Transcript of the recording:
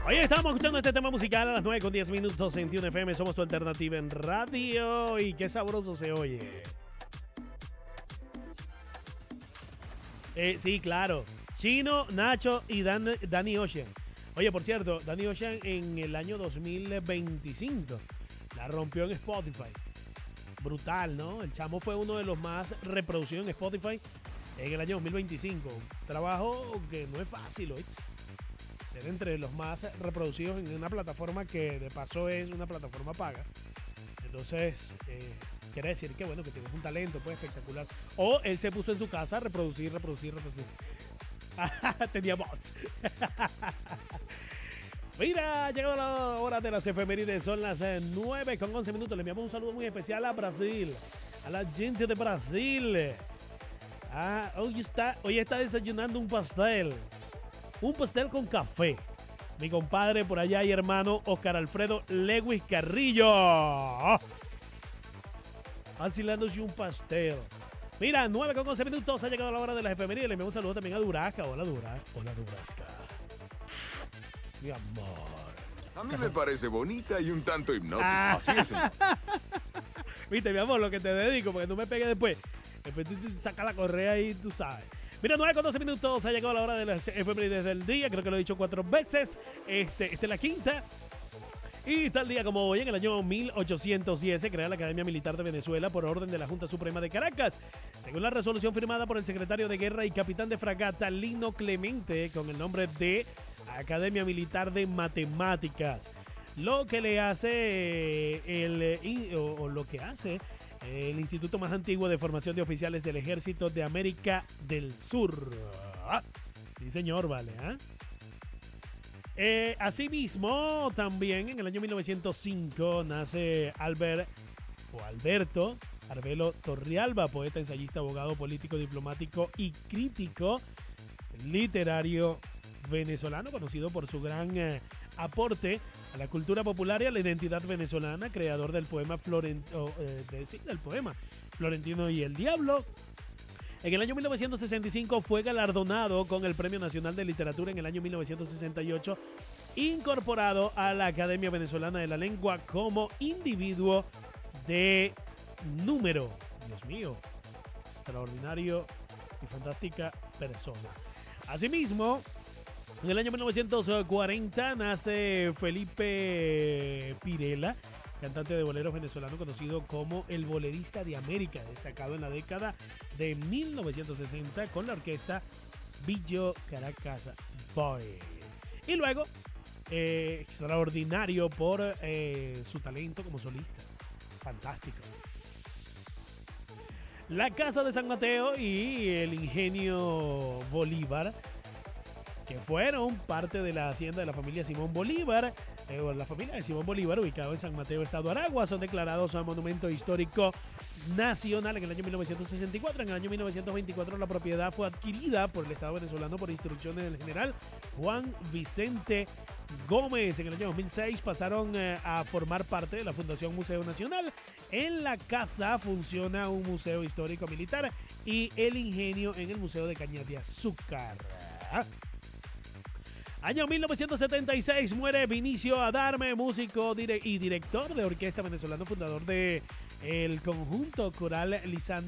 Oye, estamos escuchando este tema musical a las 9:10 en Tune FM. Somos tu alternativa en radio. Y qué sabroso se oye. Sí, claro. Chino, Nacho y Danny Ocean. Oye, por cierto, Danny Ocean en el año 2025 la rompió en Spotify. Brutal, ¿no? El chamo fue uno de los más reproducidos en Spotify en el año 2025. Trabajo que no es fácil, ¿oíste? Ser entre los más reproducidos en una plataforma que de paso es una plataforma paga. Entonces, quiere decir que bueno, que tienes un talento pues espectacular. O él se puso en su casa a reproducir. Tenía bots. Mira, ha llegado la hora de las efemérides, son las 9:11. Le enviamos un saludo muy especial a Brasil, a la gente de Brasil. Hoy está desayunando un pastel con café. Mi compadre por allá y hermano Oscar Alfredo Lewis Carrillo. Vacilándose un pastel. Mira, 9:11, ha llegado la hora de las efemérides. Le enviamos un saludo también a Durasca. Hola Durasca. Mi amor. A mí me parece bonita y un tanto hipnótica. Así es. Viste, mi amor, lo que te dedico, porque no me pegues después. Después tú sacas la correa y tú sabes. Mira, 9:12, ha llegado la hora de las efemérides del día. Creo que lo he dicho 4 veces. Esta es la quinta. Y tal día como hoy, en el año 1810, se crea la Academia Militar de Venezuela por orden de la Junta Suprema de Caracas. Según la resolución firmada por el secretario de Guerra y capitán de fragata Lino Clemente, con el nombre de Academia Militar de Matemáticas. Lo que le hace el instituto más antiguo de formación de oficiales del Ejército de América del Sur. Sí, señor, vale, asimismo, también en el año 1905 nace Alberto Arbelo Torrealba, poeta, ensayista, abogado, político, diplomático y crítico literario venezolano, conocido por su gran aporte a la cultura popular y a la identidad venezolana, creador del poema Florentino y el Diablo. En el año 1965 fue galardonado con el Premio Nacional de Literatura. En el año 1968, incorporado a la Academia Venezolana de la Lengua como individuo de número. Dios mío, extraordinario y fantástica persona. Asimismo, en el año 1940 nace Felipe Pirela, cantante de boleros venezolano conocido como el bolerista de América, destacado en la década de 1960 con la orquesta Billo Caracas Boy. Y luego, extraordinario por su talento como solista. Fantástico. La Casa de San Mateo y el Ingenio Bolívar, que fueron parte de la hacienda de la familia Simón Bolívar, la familia de Simón Bolívar, ubicado en San Mateo, Estado Aragua, son declarados a Monumento Histórico Nacional en el año 1964. En el año 1924 la propiedad fue adquirida por el Estado venezolano por instrucciones del general Juan Vicente Gómez. En el año 2006 pasaron a formar parte de la Fundación Museo Nacional. En la casa funciona un museo histórico militar y el ingenio en el Museo de Caña de Azúcar. Año 1976 muere Vinicio Adarme, músico y director de orquesta venezolano, fundador de el conjunto coral Lisandro